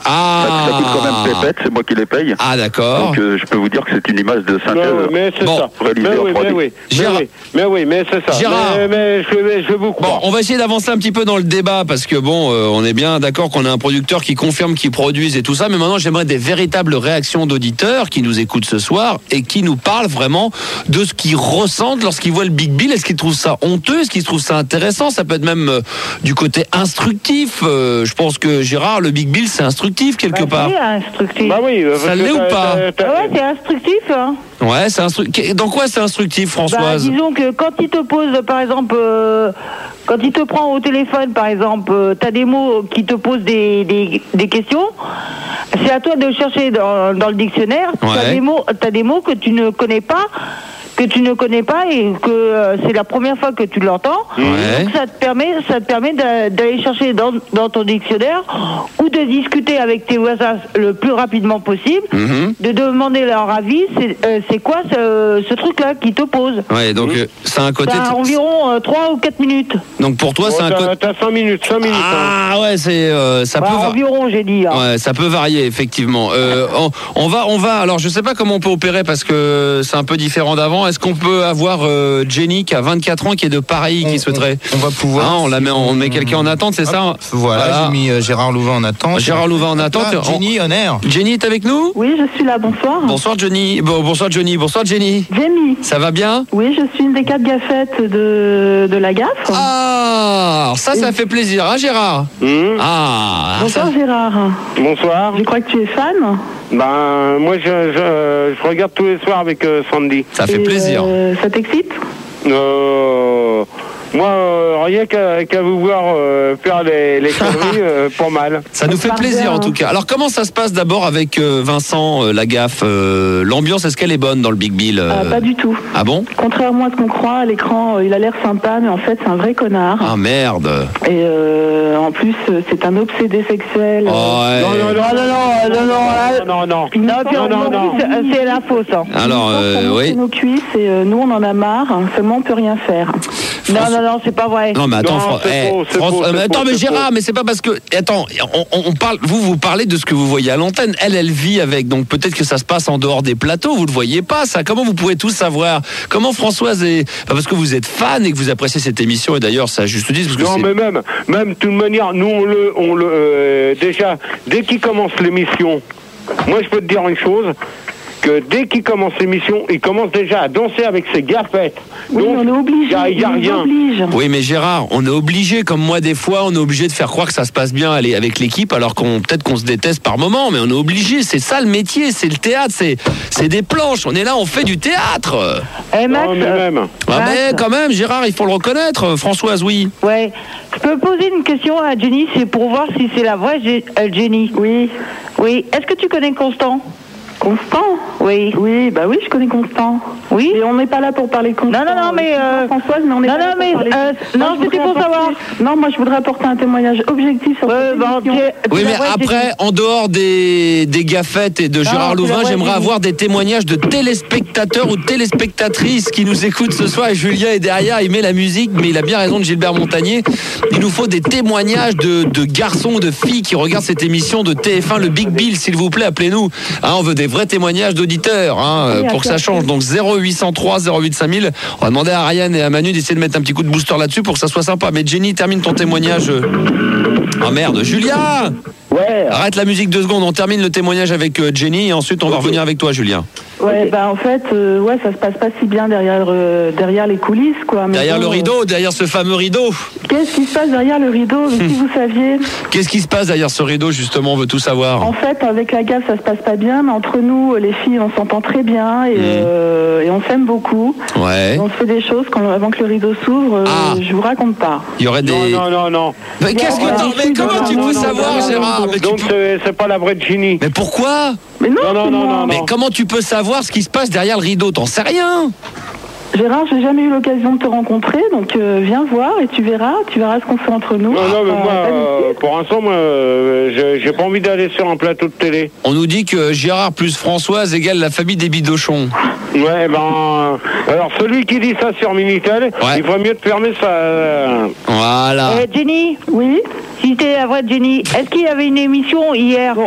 Ça coûte quand même pépette, c'est moi qui les paye. Ah, d'accord. Donc je peux vous dire que c'est une image de synthèse mais c'est ça. réalisée en 3D. Mais c'est ça. Gérard. Mais je vous crois. Bon, on va essayer d'avancer un petit peu dans le débat parce que on est bien d'accord qu'on a un producteur qui confirme qu'il produise et tout ça, mais maintenant j'aimerais des véritables réactions d'auditeurs qui nous écoutent ce soir et qui nous parlent vraiment de ce qu'ils ressentent lorsqu'ils voient le Big Bill. Est-ce qu'ils trouvent ça honteux? Est-ce qu'ils trouvent ça intéressant? Ça peut être même du côté instructif. Je pense que Gérard, le Big Bill, c'est instructif quelque part. C'est instructif. Bah oui, ça l'est ou pas? Ouais, c'est instructif. Hein. Ouais, c'est instructif. Dans quoi c'est instructif, Françoise? Disons que quand il te pose, par exemple, quand il te prend au téléphone, par exemple, t'as des mots qui te posent des questions. C'est à toi de chercher dans le dictionnaire. Ouais. T'as des mots que tu ne connais pas. Et que c'est la première fois que tu l'entends. Ouais. Donc ça te permet d'aller chercher dans ton dictionnaire ou de discuter avec tes voisins le plus rapidement possible, de demander leur avis. C'est quoi ce truc-là qui te pose? Ouais, donc c'est un côté. T'as environ 3 ou 4 minutes. Donc pour toi, c'est un côté. T'as 5 minutes. Ah ouais, c'est ça peut. Environ, j'ai dit. Hein. Ouais, ça peut varier effectivement. On va. Alors, je sais pas comment on peut opérer parce que c'est un peu différent d'avant. Est-ce qu'on peut avoir Jenny qui a 24 ans, qui est de Paris, qui souhaiterait? On va pouvoir. On met quelqu'un en attente, c'est ça? Voilà, j'ai mis Gérard Louvain en attente. Gérard Louvain en attente. Jenny, honneur. Jenny est avec nous? Oui, je suis là, bonsoir. Bonsoir Jenny. Bonsoir Johnny. Bonsoir Jenny. Jamie. Ça va bien? Oui, je suis une des 4 gaffettes de la gaffe. Ah, ça fait plaisir, hein Gérard? Ah. Bonsoir Gérard. Bonsoir. Je crois que tu es fan. Ben, moi, je regarde tous les soirs avec Sandy. Ça fait plaisir. Ça t'excite? Moi, rien qu'à vous voir faire les conneries, pas mal. Ça nous fait plaisir en tout cas. Alors comment ça se passe d'abord avec Vincent Lagaffe? L'ambiance, est-ce qu'elle est bonne dans le Big Bill? Pas du tout. Ah bon? Contrairement à ce qu'on croit, à l'écran, il a l'air sympa, mais en fait, c'est un vrai connard. Ah merde. Et en plus, c'est un obsédé sexuel. Oh, ouais. Non. C'est la fausse. Hein. Alors, oui. Nos cuisses et nous, on en a marre. Seulement, on peut rien faire. Non, c'est pas vrai. Non, mais attends, c'est Gérard, mais c'est pas parce que. Attends, on parle. Vous parlez de ce que vous voyez à l'antenne. Elle vit avec. Donc peut-être que ça se passe en dehors des plateaux. Vous le voyez pas, ça. Comment vous pouvez tout savoir? Comment Françoise est. Parce que vous êtes fan et que vous appréciez cette émission. Et d'ailleurs, ça juste dit. Parce que non, mais même de toute manière, nous, on le déjà, dès qu'il commence l'émission, moi, je peux te dire une chose. Que dès qu'il commence l'émission, il commence déjà à danser avec ses gaffettes. Oui, donc, on est obligé. Il y a rien. Oui, mais Gérard, on est obligé, comme moi des fois, on est obligé de faire croire que ça se passe bien avec l'équipe, alors peut-être qu'on se déteste par moment, mais on est obligé. C'est ça le métier, c'est le théâtre, c'est des planches. On est là, on fait du théâtre. Max, mais quand même, Gérard, il faut le reconnaître. Françoise, oui. Ouais. Je peux poser une question à Jenny, c'est pour voir si c'est la vraie Jenny. Oui. Oui. Est-ce que tu connais Constant? Constant? Oui. Oui, bah oui, je connais Constant. Oui. Et on n'est pas là pour parler Constant. Non, mais Françoise, mais on est non, c'était pour savoir. Non, moi je voudrais apporter un témoignage objectif sur cette émission. Oui, mais après, en dehors des gaffettes et de Gérard Louvain, j'aimerais avoir des témoignages de téléspectateurs ou téléspectatrices qui nous écoutent ce soir. Et Julien est derrière, il met la musique, mais il a bien raison de Gilbert Montagnier. Il nous faut des témoignages de garçons ou de filles qui regardent cette émission de TF1, le Big Bill, s'il vous plaît, appelez-nous. On veut des vrais témoignages d'auditeurs pour que ça change. Donc 0803 08 5000. On va demander à Ariane et à Manu d'essayer de mettre un petit coup de booster là-dessus pour que ça soit sympa. Mais Jenny, termine ton témoignage. Oh merde, Julien! Ouais. Arrête la musique 2 secondes. On termine le témoignage avec Jenny et ensuite on va revenir avec toi, Julien. Ouais, bah en fait, ça se passe pas si bien derrière les coulisses, quoi. Mais derrière le rideau, derrière ce fameux rideau. Qu'est-ce qui se passe derrière le rideau, si vous saviez? Qu'est-ce qui se passe derrière ce rideau, justement, on veut tout savoir. En fait, avec la gaffe, ça se passe pas bien, mais entre nous, les filles, on s'entend très bien et on s'aime beaucoup. Ouais. Et on se fait des choses avant que le rideau s'ouvre. Je vous raconte pas. Il y aurait des. Non. Mais qu'est-ce que comment tu peux savoir, Gérard? Donc c'est pas la vraie Jenny. Mais pourquoi? Mais non. Mais comment tu peux savoir ce qui se passe derrière le rideau? T'en sais rien. Gérard, j'ai jamais eu l'occasion de te rencontrer, donc viens voir et tu verras ce qu'on fait entre nous. Non, mais moi, pour l'instant, j'ai pas envie d'aller sur un plateau de télé. On nous dit que Gérard plus Françoise égale la famille des bidochons. Ouais, alors celui qui dit ça sur Minitel, il ferait mieux de fermer ça. Voilà. Jenny? Oui? Si c'était la vraie Jenny, est-ce qu'il y avait une émission hier